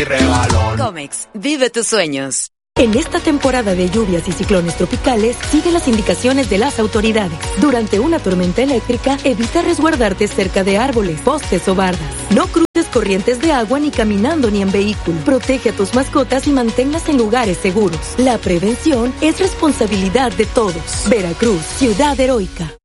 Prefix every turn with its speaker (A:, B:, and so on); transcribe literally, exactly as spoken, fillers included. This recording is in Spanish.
A: mi rebalón.
B: Comex, vive tus sueños.
C: En esta temporada de lluvias y ciclones tropicales, sigue las indicaciones de las autoridades. Durante una tormenta eléctrica, evita resguardarte cerca de árboles, postes o bardas. No cruces corrientes de agua ni caminando ni en vehículo. Protege a tus mascotas y manténlas en lugares seguros. La prevención es responsabilidad de todos. Veracruz, ciudad heroica.